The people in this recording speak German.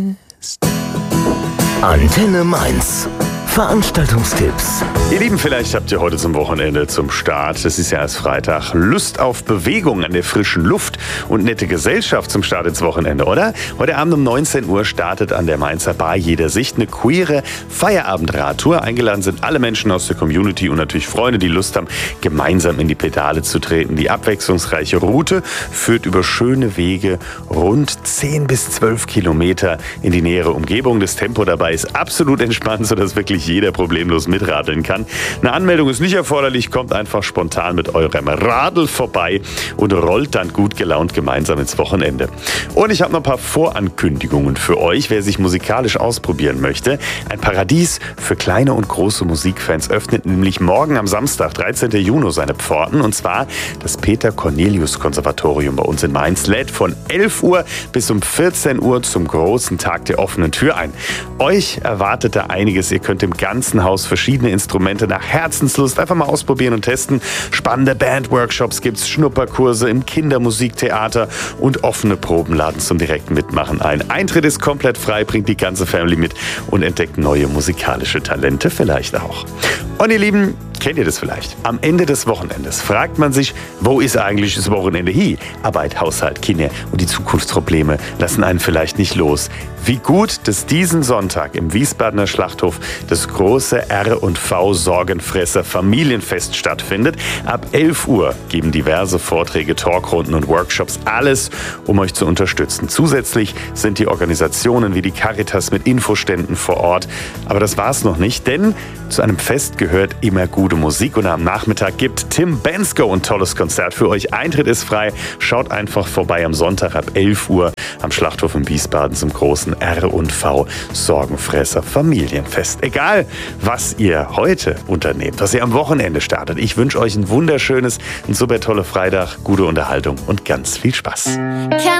Antenne Mainz. Veranstaltungstipps. Ihr Lieben, vielleicht habt ihr heute zum Wochenende zum Start, das ist ja erst Freitag, Lust auf Bewegung an der frischen Luft und nette Gesellschaft zum Start ins Wochenende, oder? Heute Abend um 19 Uhr startet an der Mainzer Bar Jeder Sicht eine queere Feierabendradtour. Eingeladen sind alle Menschen aus der Community und natürlich Freunde, die Lust haben, gemeinsam in die Pedale zu treten. Die abwechslungsreiche Route führt über schöne Wege rund 10 bis 12 Kilometer in die nähere Umgebung. Das Tempo dabei ist absolut entspannt, sodass wirklich jeder problemlos mitradeln kann. Eine Anmeldung ist nicht erforderlich, kommt einfach spontan mit eurem Radl vorbei und rollt dann gut gelaunt gemeinsam ins Wochenende. Und ich habe noch ein paar Vorankündigungen für euch, wer sich musikalisch ausprobieren möchte. Ein Paradies für kleine und große Musikfans öffnet nämlich morgen am Samstag, 13. Juni, seine Pforten, und zwar das Peter-Cornelius-Konservatorium bei uns in Mainz lädt von 11 Uhr bis um 14 Uhr zum großen Tag der offenen Tür ein. Euch erwartet da einiges, ihr könnt im ganzen Haus verschiedene Instrumente nach Herzenslust einfach mal ausprobieren und testen. Spannende Bandworkshops gibt's, Schnupperkurse im Kindermusiktheater und offene Proben laden zum direkten Mitmachen ein. Eintritt ist komplett frei, bringt die ganze Family mit und entdeckt neue musikalische Talente vielleicht auch. Und ihr Lieben, kennt ihr das vielleicht? Am Ende des Wochenendes fragt man sich, wo ist eigentlich das Wochenende hin? Arbeit, Haushalt, Kinder und die Zukunftsprobleme lassen einen vielleicht nicht los. Wie gut, dass diesen Sonntag im Wiesbadener Schlachthof das große R&V Sorgenfresser Familienfest stattfindet. Ab 11 Uhr geben diverse Vorträge, Talkrunden und Workshops alles, um euch zu unterstützen. Zusätzlich sind die Organisationen wie die Caritas mit Infoständen vor Ort. Aber das war's noch nicht, denn zu einem Fest gehört immer gute Musik und am Nachmittag gibt Tim Bensko ein tolles Konzert für euch. Eintritt ist frei. Schaut einfach vorbei am Sonntag ab 11 Uhr am Schlachthof in Wiesbaden zum großen R&V Sorgenfresser Familienfest. Egal, was ihr heute unternehmt, was ihr am Wochenende startet. Ich wünsche euch ein wunderschönes, ein super tolle Freitag, gute Unterhaltung und ganz viel Spaß.